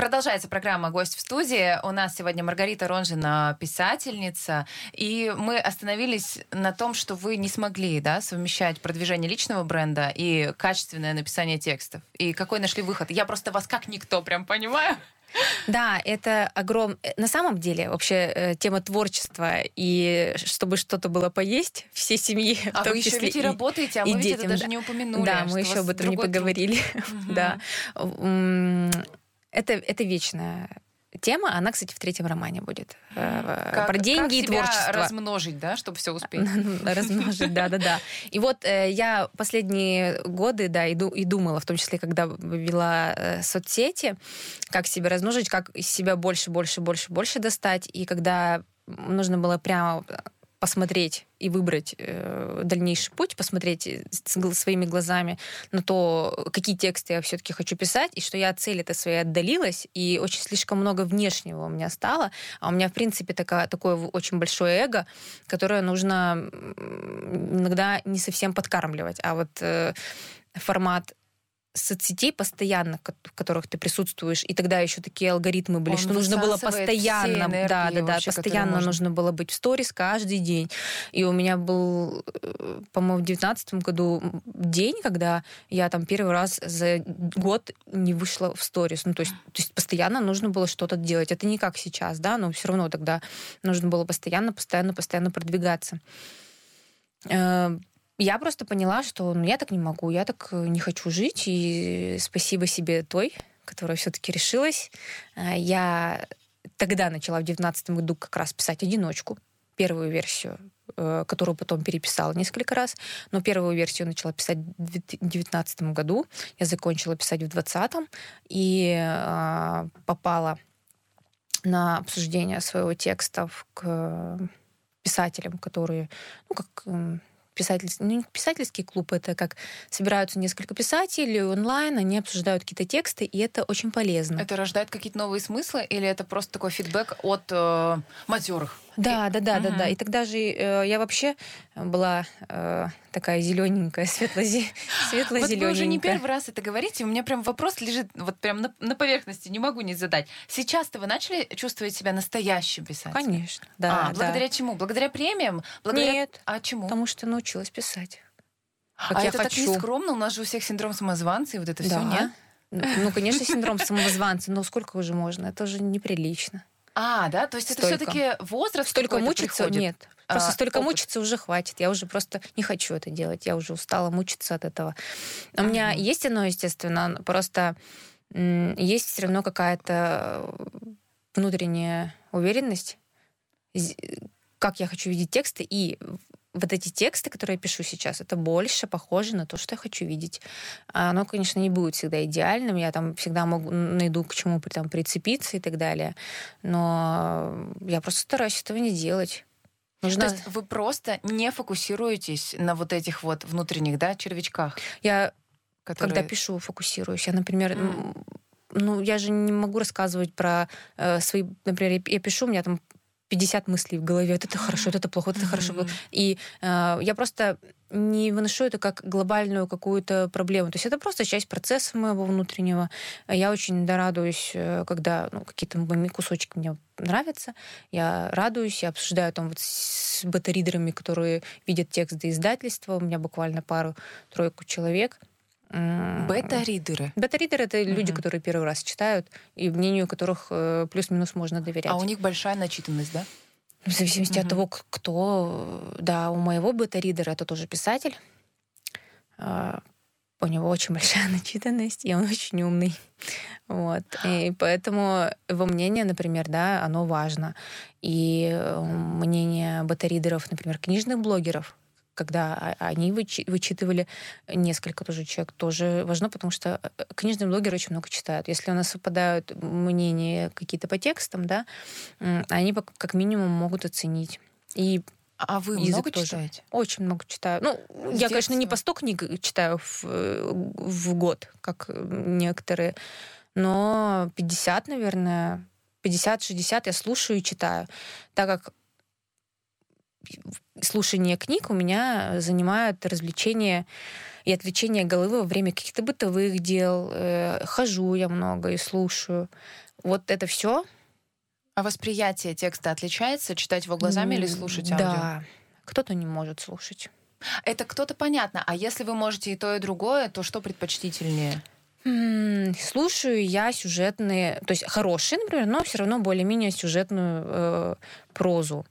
Продолжается программа «Гость в студии». У нас сегодня Маргарита Ронжина, писательница. И мы остановились на том, что вы не смогли, да, совмещать продвижение личного бренда и качественное написание текстов. И какой нашли выход? Я просто вас как никто прям понимаю. Да, это огромное... На самом деле, вообще, тема творчества и чтобы что-то было поесть всей семьи, а в том вы еще числе ведь и работаете, а мы ведь детям, это даже не упомянули. Да, мы еще об этом не поговорили. Да. Это вечная тема. Она, кстати, в 3-м романе будет. Про деньги и творчество. Как себя размножить, да, чтобы все успеть? Размножить, да. И вот я последние годы, да, и думала, в том числе, когда вела соцсети, как себя размножить, как из себя больше достать. И когда нужно было прямо посмотреть и выбрать дальнейший путь, посмотреть своими глазами на то, какие тексты я все-таки хочу писать, и что я от цели-то своей отдалилась, и очень слишком много внешнего у меня стало. А у меня, в принципе, такое очень большое эго, которое нужно иногда не совсем подкармливать. А вот формат соцсетей постоянно, в которых ты присутствуешь, и тогда еще такие алгоритмы были, что нужно было постоянно, постоянно нужно было быть в сторис каждый день. И у меня был, по-моему, в 2019 году день, когда я там первый раз за год не вышла в сторис. То есть постоянно нужно было что-то делать. Это не как сейчас, да, но все равно тогда нужно было постоянно продвигаться. Я просто поняла, что я так не могу, я так не хочу жить, и спасибо себе той, которая все-таки решилась. Я тогда начала в 2019 году как раз писать одиночку, первую версию, которую потом переписала несколько раз, но первую версию начала писать в 2019 году, я закончила писать в 2020 и попала на обсуждение своего текста к писателям, которые, писательский клуб, это как собираются несколько писателей онлайн, они обсуждают какие-то тексты, и это очень полезно. Это рождает какие-то новые смыслы, или это просто такой фидбэк от матерых? Да. И тогда же я вообще была такая зелененькая, светло-зелененькая. Вот вы уже не первый раз это говорите, у меня прям вопрос лежит вот прям на поверхности, не могу не задать. Сейчас-то вы начали чувствовать себя настоящим писателем? Конечно, да. Благодаря чему? Благодаря премиям? Нет. А чему? Потому что научилась писать. Это так нескромно, у нас же у всех синдром самозванца, и вот это все, нет? Конечно, синдром самозванца, но сколько уже можно? Это уже неприлично. Да? То есть это все-таки возраст столько мучиться? приходит? Нет. Просто столько мучиться уже хватит. Я уже просто не хочу это делать. Я уже устала мучиться от этого. У меня есть оно, естественно, просто есть все равно какая-то внутренняя уверенность, как я хочу видеть тексты, и вот эти тексты, которые я пишу сейчас, это больше похоже на то, что я хочу видеть. Оно, конечно, не будет всегда идеальным, я там всегда найду к чему там прицепиться и так далее, но я просто стараюсь этого не делать. То есть вы просто не фокусируетесь на вот этих вот внутренних, червячках? Я, когда пишу, фокусируюсь. Я, например, я же не могу рассказывать про свои... Например, я пишу, у меня там 50 мыслей в голове. Вот это хорошо, вот это плохо, вот это хорошо. И я просто не выношу это как глобальную какую-то проблему. То есть это просто часть процесса моего внутреннего. Я очень радуюсь, когда какие-то кусочки мне нравятся. Я радуюсь, я обсуждаю там вот с бета-ридерами, которые видят текст до издательства. У меня буквально пару-тройку человек. Бета-ридеры? Бета-ридеры — это люди, которые первый раз читают, и мнению которых плюс-минус можно доверять. А у них большая начитанность, да? В зависимости от того, кто... Да, у моего бета-ридера, это тоже писатель. У него очень большая начитанность, и он очень умный. Вот. И поэтому его мнение, например, оно важно. И мнение бета-ридеров, например, книжных блогеров, когда они вычитывали несколько тоже человек, тоже важно, потому что книжные блогеры очень много читают. Если у нас совпадают мнения какие-то по текстам, они как минимум могут оценить. А вы много читаете? Очень много читаю. Я, конечно, не по 100 книг читаю в год, как некоторые, но 50, наверное, 50-60 я слушаю и читаю, так как слушание книг у меня занимает развлечение и отвлечение головы во время каких-то бытовых дел. Хожу я много и слушаю. Вот это все. А восприятие текста отличается? Читать его глазами или слушать аудио? Да. Кто-то не может слушать. Это кто-то понятно. А если вы можете и то, и другое, то что предпочтительнее? Слушаю я сюжетные, то есть хорошие, например, но все равно более-менее сюжетную прозу.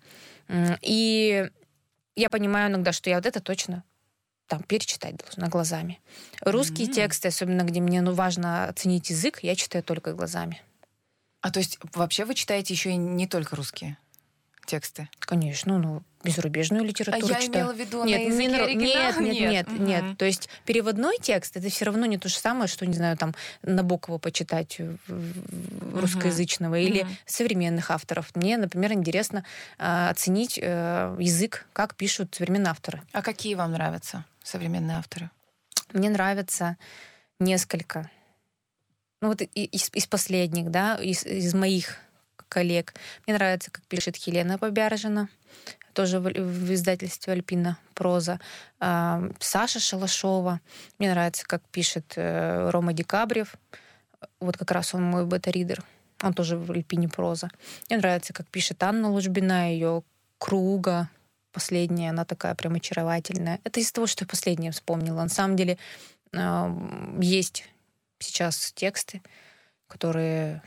И я понимаю иногда, что я вот это точно там перечитать должна глазами. Русские тексты, особенно где мне важно оценить язык, я читаю только глазами. А то есть вообще вы читаете еще и не только русские тексты? Конечно, безрубежную литературу я читаю. имела в виду на языке оригинала? Нет. То есть переводной текст это все равно не то же самое, что, не знаю, там Набокова почитать русскоязычного или современных авторов. Мне, например, интересно оценить язык, как пишут современные авторы. А какие вам нравятся современные авторы? Мне нравится несколько. Вот из последних, да, из моих коллег. Мне нравится, как пишет Елена Побяржина, тоже в издательстве «Альпина» проза. Саша Шалашова. Мне нравится, как пишет Рома Декабрев. Вот как раз он мой бета-ридер. Он тоже в «Альпине» проза. Мне нравится, как пишет Анна Лужбина, ее «Круга». Последняя, она такая прям очаровательная. Это из того, что я последнее вспомнила. На самом деле есть сейчас тексты, которые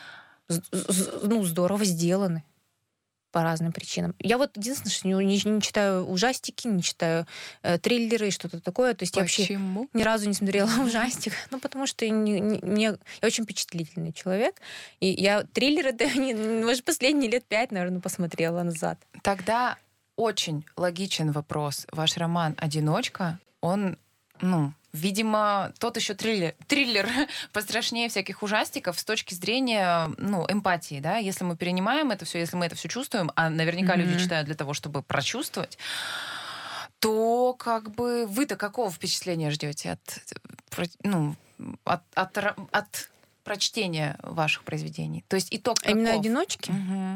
здорово сделаны по разным причинам. Я вот единственное, что не читаю ужастики, не читаю триллеры и что-то такое. То есть Почему? Я вообще ни разу не смотрела ужастик. Я очень впечатлительный человек. И я триллеры, может, последние лет 5, наверное, посмотрела назад. Тогда очень логичен вопрос. Ваш роман «Одиночка», он, видимо, тот еще триллер пострашнее всяких ужастиков с точки зрения, эмпатии, да? Если мы перенимаем это все, если мы это все чувствуем, а наверняка люди читают для того, чтобы прочувствовать, то вы-то какого впечатления ждете от прочтения ваших произведений? То есть итог каков? Именно «Одиночки»?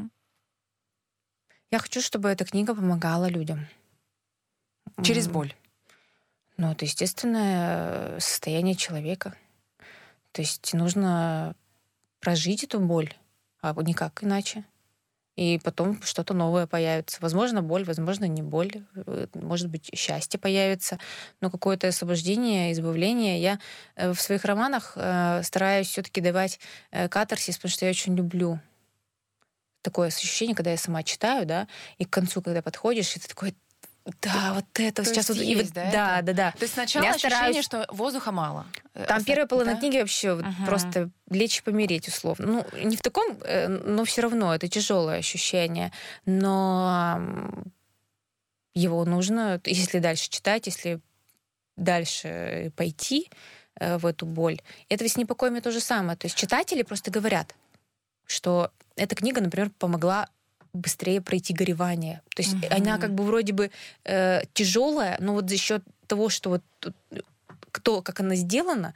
Я хочу, чтобы эта книга помогала людям. Через боль? Это естественное состояние человека. То есть нужно прожить эту боль, а никак иначе. И потом что-то новое появится. Возможно, боль, возможно, не боль. Может быть, счастье появится. Но какое-то освобождение, избавление. Я в своих романах стараюсь все-таки давать катарсис, потому что я очень люблю такое ощущение, когда я сама читаю, да, и к концу, когда подходишь, и ты такой: да, вот это то сейчас есть вот есть, да. То есть сначала Я ощущение, что воздуха мало. Там первая половина книги вообще просто лечь и помереть условно. Не в таком, но все равно это тяжелое ощущение. Но его нужно, если дальше читать, если дальше пойти в эту боль. Это ведь с непокоями то же самое. То есть читатели просто говорят, что эта книга, например, помогла быстрее пройти горевание. То есть она вроде бы тяжелая, но вот за счет того, что как она сделана,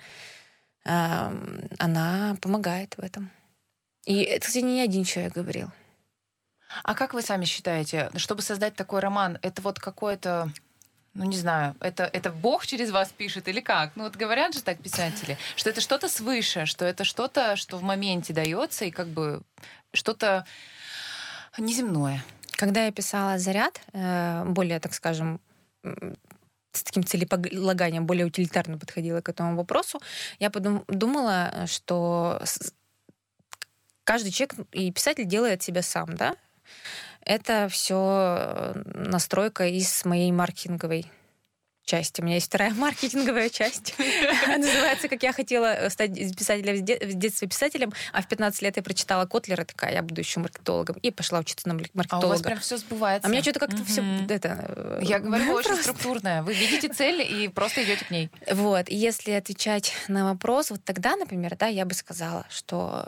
она помогает в этом. И это, кстати, не один человек говорил. А как вы сами считаете, чтобы создать такой роман, это вот какое-то, не знаю, это Бог через вас пишет или как? Говорят же так писатели, что это что-то свыше, что это что-то, что в моменте дается, и что-то неземное. Когда я писала «Заряд», более, так скажем, с таким целеполаганием, более утилитарно подходила к этому вопросу, я думала, что каждый человек и писатель делает себя сам, да? Это все настройка из моей маркетинговой части. У меня есть вторая маркетинговая часть. Называется «Как я хотела стать писателем в детстве писателем», а в 15 лет я прочитала Котлера, такая: я буду еще маркетологом, и пошла учиться на маркетолога. А у вас прям все сбывается. А у меня что-то как-то все Я говорю, очень структурное. Вы видите цель и просто идете к ней. Вот. И если отвечать на вопрос, вот тогда, например, да, я бы сказала, что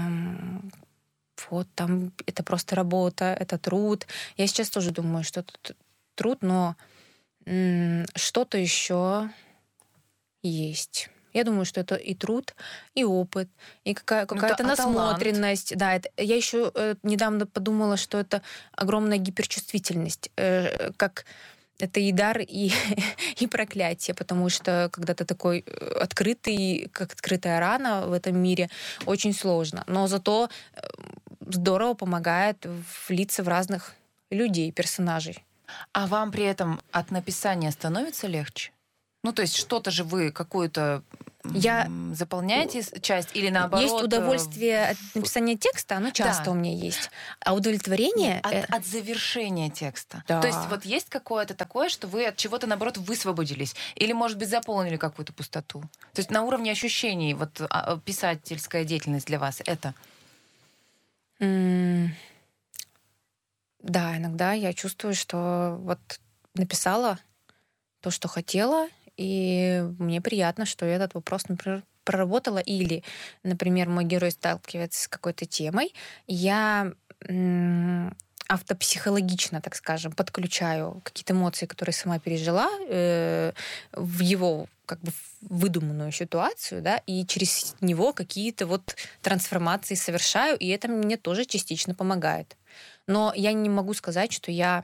вот там это просто работа, это труд. Я сейчас тоже думаю, что это труд, но что-то еще есть. Я думаю, что это и труд, и опыт, и какая-то насмотренность. Да, я еще недавно подумала, что это огромная гиперчувствительность, как это и дар, и проклятие, потому что когда ты такой открытый, как открытая рана в этом мире, очень сложно. Но зато здорово помогает влиться в разных людей, персонажей. А вам при этом от написания становится легче? Ну, то есть что-то же вы какую-то заполняете часть или наоборот? Есть удовольствие от написания текста, оно часто у меня есть. А удовлетворение... От завершения текста. Да. То есть вот есть какое-то такое, что вы от чего-то, наоборот, высвободились? Или, может быть, заполнили какую-то пустоту? То есть на уровне ощущений вот писательская деятельность для вас — это? Да, иногда я чувствую, что вот написала то, что хотела, и мне приятно, что я этот вопрос, например, проработала. Или, например, мой герой сталкивается с какой-то темой, я автопсихологично, так скажем, подключаю какие-то эмоции, которые сама пережила, в его как бы выдуманную ситуацию, да, и через него какие-то вот трансформации совершаю, и это мне тоже частично помогает. Но я не могу сказать, что я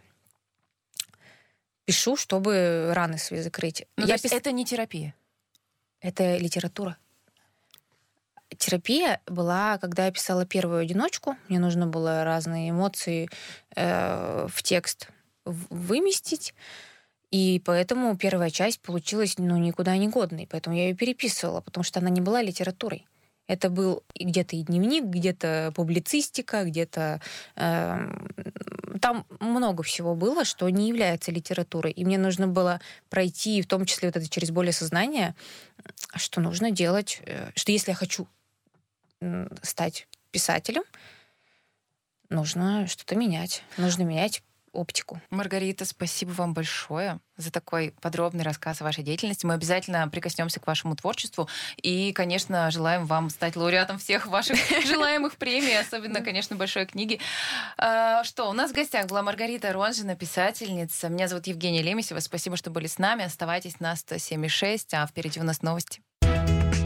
пишу, чтобы раны свои закрыть. То есть это не терапия? Это литература. Терапия была, когда я писала первую одиночку. Мне нужно было разные эмоции в текст выместить. И поэтому первая часть получилась никуда не годной. Поэтому я ее переписывала, потому что она не была литературой. Это был где-то и дневник, где-то публицистика, где-то... там много всего было, что не является литературой. И мне нужно было пройти, в том числе вот это через более сознание, что нужно делать, что если я хочу стать писателем, нужно что-то менять. Нужно менять оптику. Маргарита, спасибо вам большое за такой подробный рассказ о вашей деятельности. Мы обязательно прикоснемся к вашему творчеству и, конечно, желаем вам стать лауреатом всех ваших желаемых премий, особенно, конечно, большой книги. Что, у нас в гостях была Маргарита Ронжина, писательница. Меня зовут Евгения Лемесева. Спасибо, что были с нами. Оставайтесь на 107,6, а впереди у нас новости.